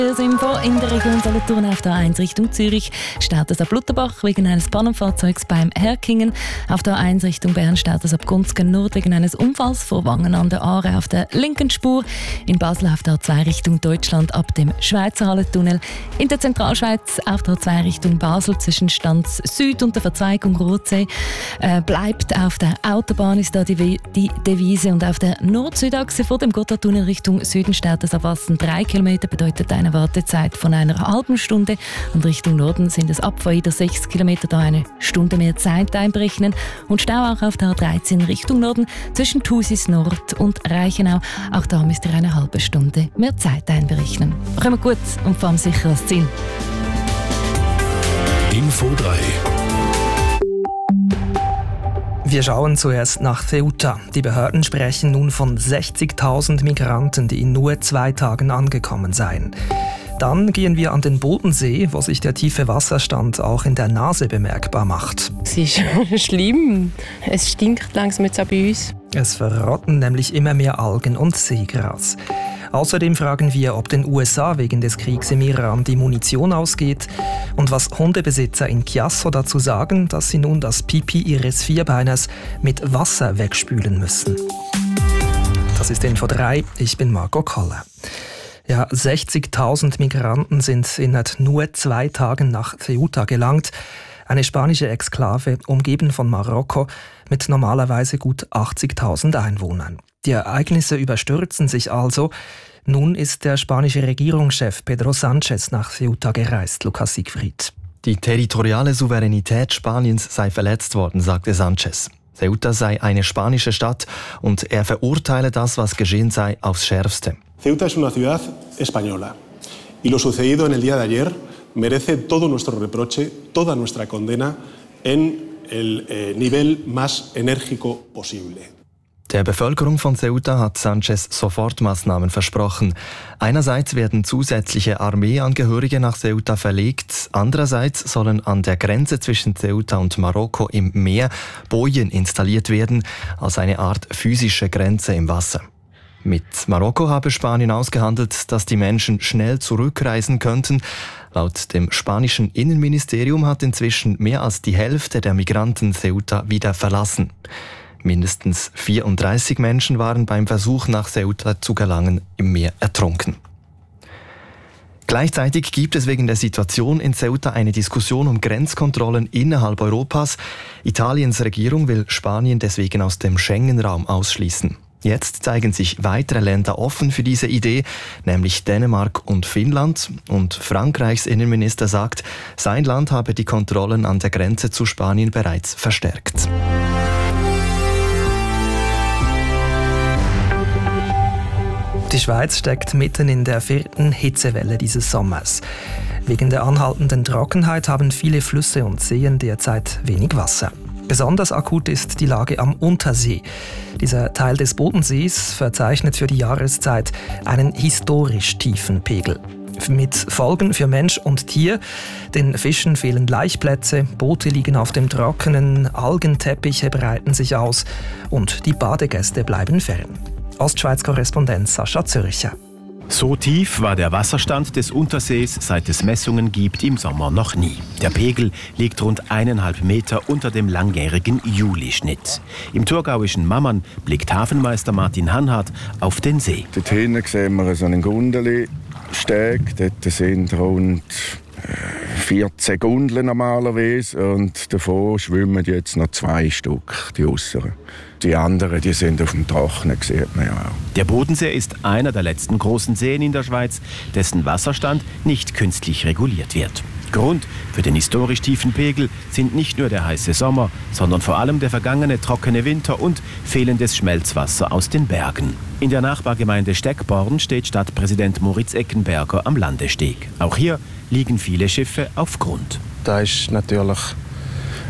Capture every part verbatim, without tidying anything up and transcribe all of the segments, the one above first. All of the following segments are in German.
Info in der Region Solothurn auf der A eins Richtung Zürich staut es ab Lutterbach wegen eines Pannenfahrzeugs beim Herkingen. Auf der A eins Richtung Bern staut es ab Gunzgen Nord wegen eines Unfalls vor Wangen an der Aare auf der linken Spur. In Basel auf der A zwei Richtung Deutschland ab dem Schweizer Hallentunnel. In der Zentralschweiz auf der A zwei Richtung Basel zwischen Stanz Süd und der Verzweigung Rotsee äh, bleibt auf der Autobahn ist da die, die Devise und auf der Nord-Süd-Achse vor dem Gotthardtunnel Richtung Süden staut es ab Wassen drei Kilometer, bedeutet eine Wartezeit von einer halben Stunde und Richtung Norden sind es ab Faida sechs Kilometer, da eine Stunde mehr Zeit einberechnen und Stau auch auf der A dreizehn Richtung Norden zwischen Thusis Nord und Reichenau, auch da müsst ihr eine halbe Stunde mehr Zeit einberechnen. Kommen wir gut und fahren sicher ans Ziel. Info drei. Wir schauen zuerst nach Ceuta. Die Behörden sprechen nun von sechzigtausend Migranten, die in nur zwei Tagen angekommen seien. Dann gehen wir an den Bodensee, wo sich der tiefe Wasserstand auch in der Nase bemerkbar macht. Es ist schlimm. Es stinkt langsam jetzt auch bei uns. Es verrotten nämlich immer mehr Algen und Seegras. Außerdem fragen wir, ob den U S A wegen des Kriegs im Iran die Munition ausgeht und was Hundebesitzer in Chiasso dazu sagen, dass sie nun das Pipi ihres Vierbeiners mit Wasser wegspülen müssen. Das ist Info drei, ich bin Marco Koller. Ja, sechzigtausend Migranten sind in nur zwei Tagen nach Ceuta gelangt. Eine spanische Exklave, umgeben von Marokko, mit normalerweise gut achtzigtausend Einwohnern. Die Ereignisse überstürzen sich also. Nun ist der spanische Regierungschef Pedro Sánchez nach Ceuta gereist, Lukas Siegfried. Die territoriale Souveränität Spaniens sei verletzt worden, sagte Sánchez. Ceuta sei eine spanische Stadt und er verurteile das, was geschehen sei, aufs Schärfste. Ceuta es una ciudad española y lo sucedido en el día de ayer merece todo nuestro reproche, toda nuestra condena en el eh, nivel más enérgico posible. Der Bevölkerung von Ceuta hat Sánchez Sofortmaßnahmen versprochen. Einerseits werden zusätzliche Armeeangehörige nach Ceuta verlegt, andererseits sollen an der Grenze zwischen Ceuta und Marokko im Meer Bojen installiert werden, als eine Art physische Grenze im Wasser. Mit Marokko habe Spanien ausgehandelt, dass die Menschen schnell zurückreisen könnten. Laut dem spanischen Innenministerium hat inzwischen mehr als die Hälfte der Migranten Ceuta wieder verlassen. Mindestens vierunddreißig Menschen waren beim Versuch, nach Ceuta zu gelangen, im Meer ertrunken. Gleichzeitig gibt es wegen der Situation in Ceuta eine Diskussion um Grenzkontrollen innerhalb Europas. Italiens Regierung will Spanien deswegen aus dem Schengen-Raum ausschließen. Jetzt zeigen sich weitere Länder offen für diese Idee, nämlich Dänemark und Finnland. Und Frankreichs Innenminister sagt, sein Land habe die Kontrollen an der Grenze zu Spanien bereits verstärkt. Die Schweiz steckt mitten in der vierten Hitzewelle dieses Sommers. Wegen der anhaltenden Trockenheit haben viele Flüsse und Seen derzeit wenig Wasser. Besonders akut ist die Lage am Untersee. Dieser Teil des Bodensees verzeichnet für die Jahreszeit einen historisch tiefen Pegel. Mit Folgen für Mensch und Tier. Den Fischen fehlen Laichplätze, Boote liegen auf dem Trockenen, Algenteppiche breiten sich aus und die Badegäste bleiben fern. Ostschweiz-Korrespondent Sascha Zürcher. So tief war der Wasserstand des Untersees, seit es Messungen gibt, im Sommer noch nie. Der Pegel liegt rund eineinhalb Meter unter dem langjährigen Juli-Schnitt. Im thurgauischen Mammern blickt Hafenmeister Martin Hanhardt auf den See. Dort hinten sehen wir so einen Gundeli-Steg. Dort sind rund vierzehn Gundeln normalerweise und davon schwimmen jetzt noch zwei Stück, die äußeren. Die anderen, die sind auf dem Trockenen, sieht man ja auch. Der Bodensee ist einer der letzten großen Seen in der Schweiz, dessen Wasserstand nicht künstlich reguliert wird. Grund für den historisch tiefen Pegel sind nicht nur der heiße Sommer, sondern vor allem der vergangene trockene Winter und fehlendes Schmelzwasser aus den Bergen. In der Nachbargemeinde Steckborn steht Stadtpräsident Moritz Eckenberger am Landesteg. Auch hier liegen viele Schiffe auf Grund. Da ist natürlich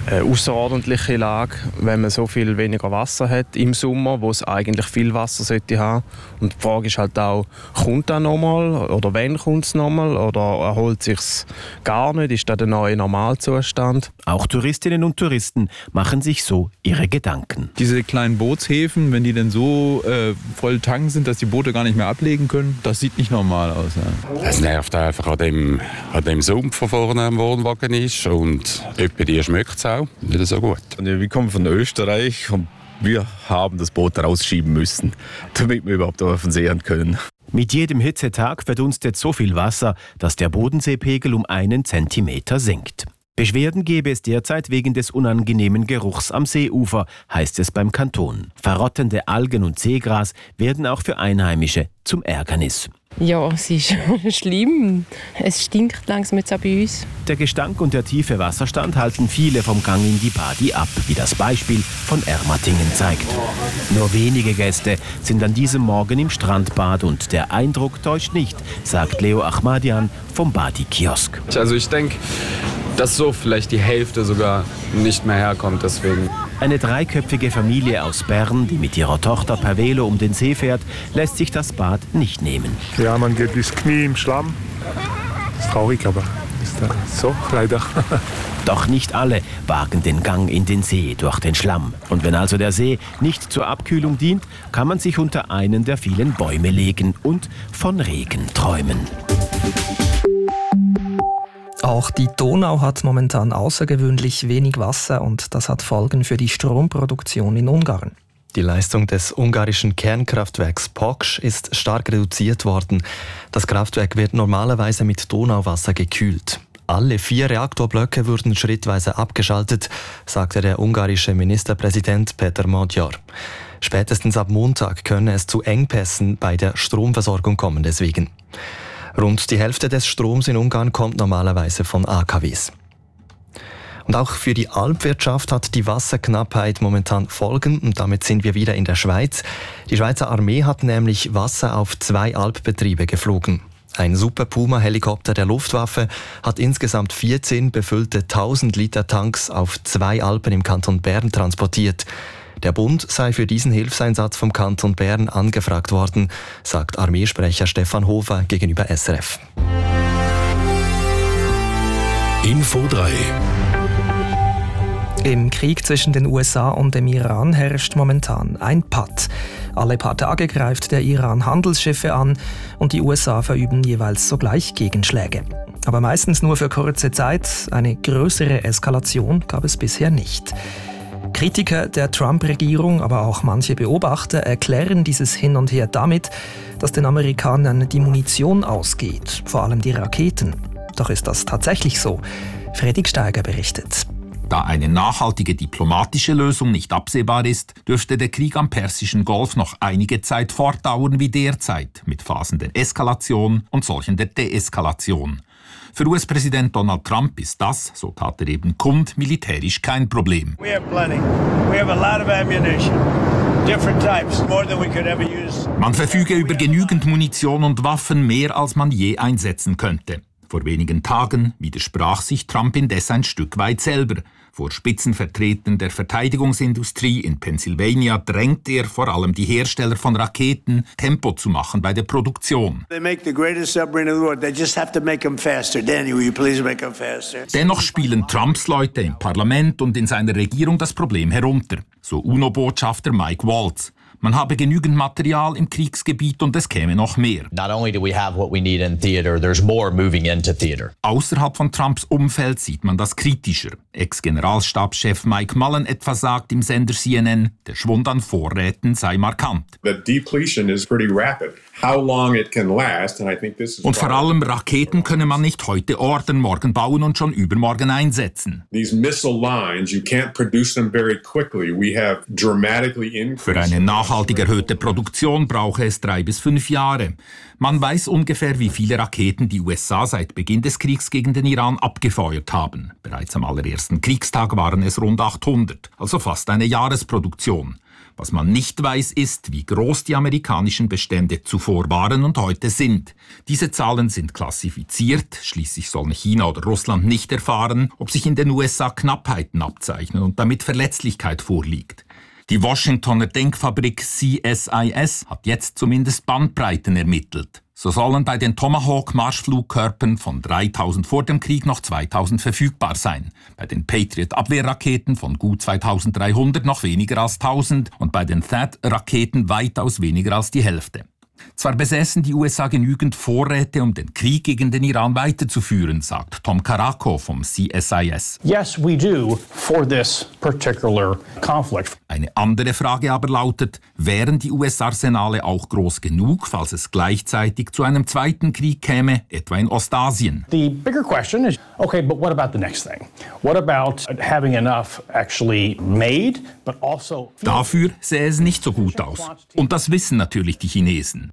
eine außerordentliche Lage, wenn man so viel weniger Wasser hat im Sommer, wo es eigentlich viel Wasser sollte haben. Und die Frage ist halt auch, kommt das nochmal oder wann kommt es nochmal oder erholt sich es gar nicht? Ist das der neue Normalzustand? Auch Touristinnen und Touristen machen sich so ihre Gedanken. Diese kleinen Bootshäfen, wenn die denn so äh, voll tanken sind, dass die Boote gar nicht mehr ablegen können, das sieht nicht normal aus. Ja. Es nervt einfach an dem, an dem Sumpf, der vorne am Wohnwagen ist und etwa die schmeckt es auch nicht so gut. Wir kommen von Österreich und wir haben das Boot rausschieben müssen, damit wir überhaupt auf den See können. Mit jedem Hitzetag verdunstet so viel Wasser, dass der Bodenseepegel um einen Zentimeter sinkt. Beschwerden gäbe es derzeit wegen des unangenehmen Geruchs am Seeufer, heißt es beim Kanton. Verrottende Algen und Seegras werden auch für Einheimische zum Ärgernis. Ja, es ist schlimm. Es stinkt langsam jetzt auch bei uns. Der Gestank und der tiefe Wasserstand halten viele vom Gang in die Badi ab, wie das Beispiel von Ermatingen zeigt. Nur wenige Gäste sind an diesem Morgen im Strandbad und der Eindruck täuscht nicht, sagt Leo Ahmadian vom Badi-Kiosk. Also ich denke, dass so vielleicht die Hälfte sogar nicht mehr herkommt, deswegen. Eine dreiköpfige Familie aus Bern, die mit ihrer Tochter per Velo um den See fährt, lässt sich das Bad nicht nehmen. Ja, man geht bis Knie im Schlamm. Das ist traurig, aber ist da so, leider. Doch nicht alle wagen den Gang in den See durch den Schlamm. Und wenn also der See nicht zur Abkühlung dient, kann man sich unter einen der vielen Bäume legen und von Regen träumen. Auch die Donau hat momentan außergewöhnlich wenig Wasser und das hat Folgen für die Stromproduktion in Ungarn. Die Leistung des ungarischen Kernkraftwerks Poksch ist stark reduziert worden. Das Kraftwerk wird normalerweise mit Donauwasser gekühlt. Alle vier Reaktorblöcke wurden schrittweise abgeschaltet, sagte der ungarische Ministerpräsident Peter Magyar. Spätestens ab Montag könne es zu Engpässen bei der Stromversorgung kommen deswegen. Rund die Hälfte des Stroms in Ungarn kommt normalerweise von A K Ws. Und auch für die Alpwirtschaft hat die Wasserknappheit momentan Folgen und damit sind wir wieder in der Schweiz. Die Schweizer Armee hat nämlich Wasser auf zwei Alpbetriebe geflogen. Ein Super Puma-Helikopter der Luftwaffe hat insgesamt vierzehn befüllte tausend Liter Tanks auf zwei Alpen im Kanton Bern transportiert. Der Bund sei für diesen Hilfseinsatz vom Kanton Bern angefragt worden, sagt Armeesprecher Stefan Hofer gegenüber S R F. Info drei. Im Krieg zwischen den U S A und dem Iran herrscht momentan ein Patt. Alle paar Tage greift der Iran Handelsschiffe an und die U S A verüben jeweils sogleich Gegenschläge. Aber meistens nur für kurze Zeit. Eine größere Eskalation gab es bisher nicht. Kritiker der Trump-Regierung, aber auch manche Beobachter erklären dieses Hin und Her damit, dass den Amerikanern die Munition ausgeht, vor allem die Raketen. Doch ist das tatsächlich so? Fredrik Steiger berichtet. Da eine nachhaltige diplomatische Lösung nicht absehbar ist, dürfte der Krieg am Persischen Golf noch einige Zeit fortdauern wie derzeit, mit Phasen der Eskalation und solchen der Deeskalation. Für U S-Präsident Donald Trump ist das, so tat er eben kund, militärisch kein Problem. Man verfüge über genügend Munition und Waffen, mehr als man je einsetzen könnte. Vor wenigen Tagen widersprach sich Trump indes ein Stück weit selber. Vor Spitzenvertretern der Verteidigungsindustrie in Pennsylvania drängt er vor allem die Hersteller von Raketen, Tempo zu machen bei der Produktion. Dennoch spielen Trumps Leute im Parlament und in seiner Regierung das Problem herunter, so UNO-Botschafter Mike Waltz. Man habe genügend Material im Kriegsgebiet und es käme noch mehr. Not only do we have what we need in theater, there's more moving into theater. Außerhalb von Trumps Umfeld sieht man das kritischer. Ex-Generalstabschef Mike Mullen etwa sagt im Sender C N N, der Schwund an Vorräten sei markant. The depletion is pretty rapid. How long it can last, and I think this is. Und vor allem Raketen könne man nicht heute ordern, morgen bauen und schon übermorgen einsetzen. These missile lines, you can't produce them very quickly. We have dramatically increased. Für eine nachhaltig erhöhte Produktion brauche es drei bis fünf Jahre. Man weiß ungefähr, wie viele Raketen die U S A seit Beginn des Kriegs gegen den Iran abgefeuert haben. Bereits am allerersten Kriegstag waren es rund achthundert, also fast eine Jahresproduktion. Was man nicht weiß, ist, wie groß die amerikanischen Bestände zuvor waren und heute sind. Diese Zahlen sind klassifiziert, schließlich sollen China oder Russland nicht erfahren, ob sich in den U S A Knappheiten abzeichnen und damit Verletzlichkeit vorliegt. Die Washingtoner Denkfabrik C S I S hat jetzt zumindest Bandbreiten ermittelt. So sollen bei den Tomahawk-Marschflugkörpern von dreitausend vor dem Krieg noch zweitausend verfügbar sein, bei den Patriot-Abwehrraketen von gut zweitausenddreihundert noch weniger als tausend und bei den T H A D-Raketen weitaus weniger als die Hälfte. Zwar besäßen die U S A genügend Vorräte, um den Krieg gegen den Iran weiterzuführen, sagt Tom Caracco vom C S I S. Yes, we do for this particular conflict. Eine andere Frage aber lautet, wären die U S-Arsenale auch groß genug, falls es gleichzeitig zu einem zweiten Krieg käme, etwa in Ostasien? The bigger question is, okay, but what about the next thing? What about having enough actually made, but also... Dafür sähe es nicht so gut aus. Und das wissen natürlich die Chinesen.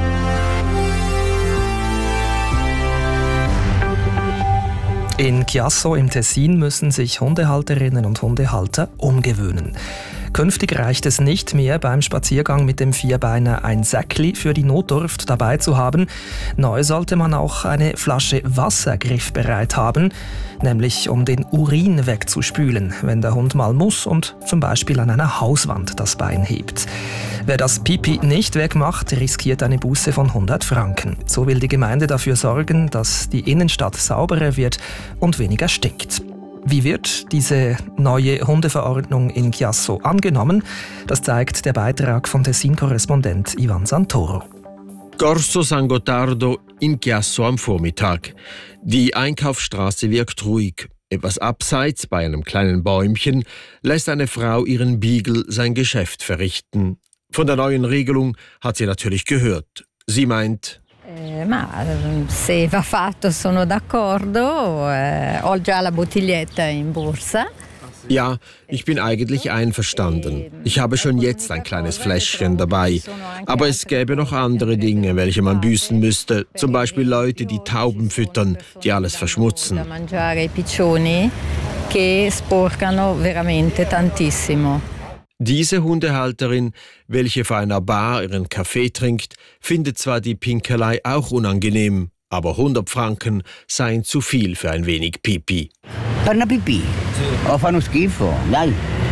In Chiasso im Tessin müssen sich Hundehalterinnen und Hundehalter umgewöhnen. Künftig reicht es nicht mehr, beim Spaziergang mit dem Vierbeiner ein Säckli für die Notdurft dabei zu haben. Neu sollte man auch eine Flasche Wasser griffbereit haben, nämlich um den Urin wegzuspülen, wenn der Hund mal muss und zum Beispiel an einer Hauswand das Bein hebt. Wer das Pipi nicht wegmacht, riskiert eine Buße von hundert Franken. So will die Gemeinde dafür sorgen, dass die Innenstadt sauberer wird und weniger stinkt. Wie wird diese neue Hundeverordnung in Chiasso angenommen? Das zeigt der Beitrag von Tessin-Korrespondent Ivan Santoro. Corso San Gottardo in Chiasso am Vormittag. Die Einkaufsstraße wirkt ruhig. Etwas abseits, bei einem kleinen Bäumchen, lässt eine Frau ihren Beagle sein Geschäft verrichten. Von der neuen Regelung hat sie natürlich gehört. Sie meint: Eh, ma se va fatto sono d'accordo, eh, ho già la bottiglietta in borsa. Ja, ich bin eigentlich einverstanden. Ich habe schon jetzt ein kleines Fläschchen dabei. Aber es gäbe noch andere Dinge, welche man büßen müsste. Zum Beispiel Leute, die Tauben füttern, die alles verschmutzen. Da mangiare i piccioni che sporcano veramente tantissimo. Diese Hundehalterin, welche vor einer Bar ihren Kaffee trinkt, findet zwar die Pinkelei auch unangenehm, aber hundert Franken seien zu viel für ein wenig Pipi. Per una pipì? O fanno schifo, dai.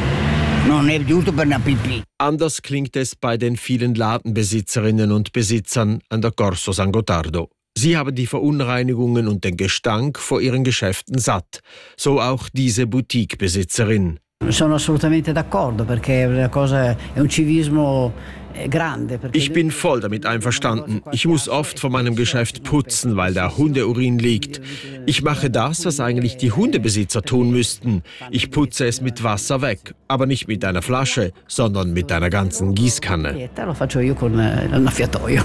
Non è giusto per una pipì. Anders klingt es bei den vielen Ladenbesitzerinnen und Besitzern an der Corso San Gottardo. Sie haben die Verunreinigungen und den Gestank vor ihren Geschäften satt. So auch diese Boutique-Besitzerin. Sono assolutamente d'accordo, perché la cosa è un civismo grande. Ich bin voll damit einverstanden. Ich muss oft vor meinem Geschäft putzen, weil da Hundeurin liegt. Ich mache das, was eigentlich die Hundebesitzer tun müssten. Ich putze es mit Wasser weg, aber nicht mit einer Flasche, sondern mit einer ganzen Gießkanne. Lo faccio io con un affiatoio.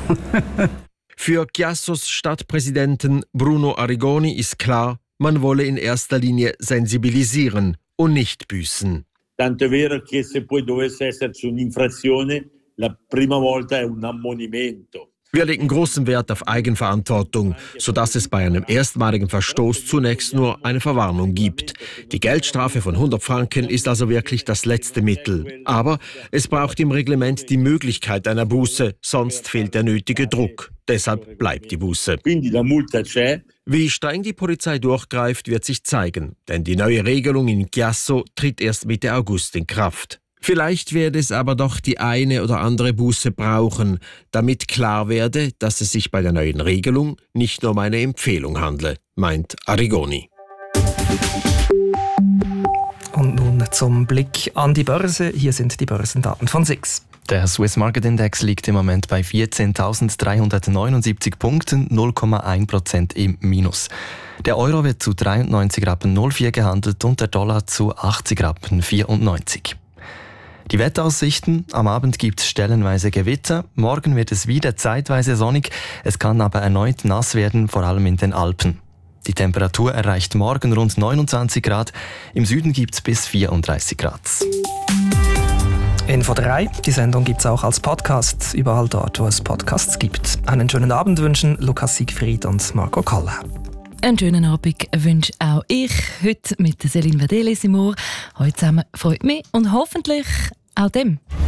Für Chiassos Stadtpräsidenten Bruno Arrigoni ist klar, man wolle in erster Linie sensibilisieren und nicht büßen. Tanto è vero che se poi dovesse esserci un'infrazione, la prima volta è un ammonimento. Wir legen großen Wert auf Eigenverantwortung, sodass es bei einem erstmaligen Verstoß zunächst nur eine Verwarnung gibt. Die Geldstrafe von hundert Franken ist also wirklich das letzte Mittel. Aber es braucht im Reglement die Möglichkeit einer Buße, sonst fehlt der nötige Druck. Deshalb bleibt die Buße. Wie streng die Polizei durchgreift, wird sich zeigen, denn die neue Regelung in Chiasso tritt erst Mitte August in Kraft. Vielleicht werde es aber doch die eine oder andere Buße brauchen, damit klar werde, dass es sich bei der neuen Regelung nicht nur um eine Empfehlung handle, meint Arrigoni. Und nun zum Blick an die Börse. Hier sind die Börsendaten von S I X. Der Swiss Market Index liegt im Moment bei vierzehntausenddreihundertneunundsiebzig Punkten, null Komma eins Prozent im Minus. Der Euro wird zu dreiundneunzig Rappen null vier gehandelt und der Dollar zu achtzig Rappen vierundneunzig. Die Wetteraussichten: Am Abend gibt es stellenweise Gewitter, morgen wird es wieder zeitweise sonnig, es kann aber erneut nass werden, vor allem in den Alpen. Die Temperatur erreicht morgen rund neunundzwanzig Grad, im Süden gibt es bis vierunddreißig Grad. Info drei, die Sendung gibt es auch als Podcast, überall dort, wo es Podcasts gibt. Einen schönen Abend wünschen Lukas Siegfried und Marco Kalla. Einen schönen Abend wünsche auch ich, heute mit Céline Vadelis im Ohr. Heute zusammen freut mich und hoffentlich auch dem.